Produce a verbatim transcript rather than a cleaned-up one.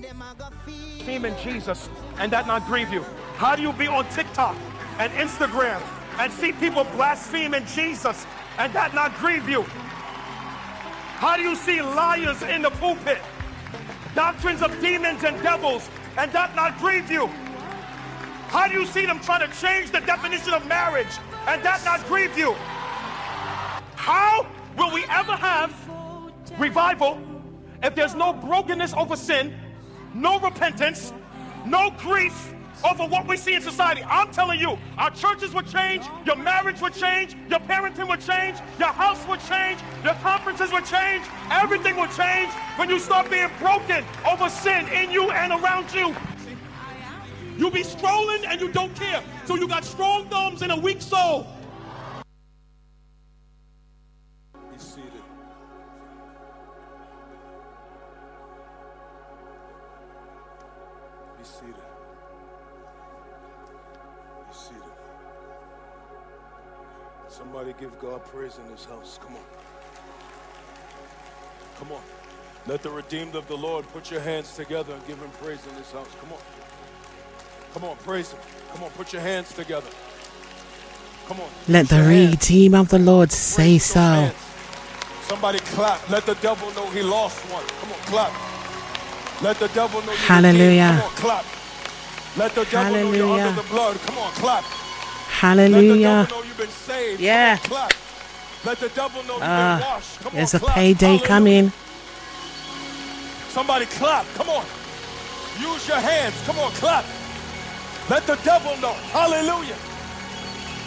Blaspheme in Jesus and that not grieve you? How do you be on TikTok and Instagram and see people blaspheme in Jesus and that not grieve you? How do you see liars in the pulpit, doctrines of demons and devils, and that not grieve you? How do you see them trying to change the definition of marriage and that not grieve you? How will we ever have revival if there's no brokenness over sin, no repentance, no grief over what we see in society? I'm telling you, our churches would change, your marriage would change, your parenting would change, your house would change, your conferences would change, everything would change when you start being broken over sin in you and around you. You be strolling and you don't care, so you got strong thumbs and a weak soul. Be seated. Be seated. Be seated. Somebody give God praise in this house. Come on. Come on. Let the redeemed of the Lord put your hands together and give him praise in this house. Come on. Come on, praise him. Come on, put your hands together. Come on. Let the redeemed of the Lord say so. Somebody clap. Let the devil know he lost one. Come on, clap. Let the devil know you're Hallelujah. redeemed. Come on, clap. Let the devil know you're under the blood. Come on, clap. Hallelujah. Let the devil know you've been saved. Yeah. Come on, clap. Let the devil know you've Uh, been washed. Come there's on, a clap. payday Hallelujah. coming. Somebody clap. Come on. Use your hands. Come on, clap. Let the devil know. Hallelujah.